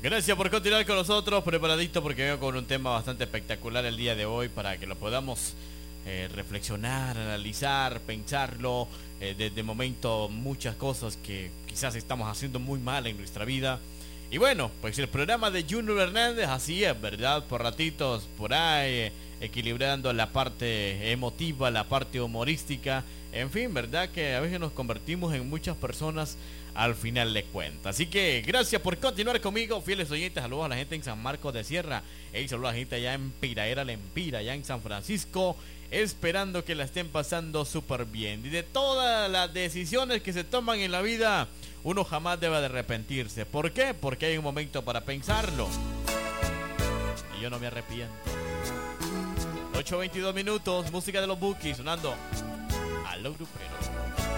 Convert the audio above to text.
Gracias por continuar con nosotros, preparadito porque vengo con un tema bastante espectacular el día de hoy para que lo podamos reflexionar, analizar, pensarlo. Desde momento muchas cosas que quizás estamos haciendo muy mal en nuestra vida. Y bueno, pues el programa de Junior Hernández, así es, ¿verdad? Por ratitos, por ahí, equilibrando la parte emotiva, la parte humorística. En fin, ¿verdad? Que a veces nos convertimos en muchas personas al final de cuentas. Así que gracias por continuar conmigo, fieles oyentes. Saludos a la gente en San Marcos de Sierra. Saludos a la gente allá en Piraera, La Empira, allá en San Francisco. Esperando que la estén pasando súper bien. Y de todas las decisiones que se toman en la vida, uno jamás debe de arrepentirse. ¿Por qué? Porque hay un momento para pensarlo. Y yo no me arrepiento. 8:22 minutos, música de los Bukis sonando a lo grupero.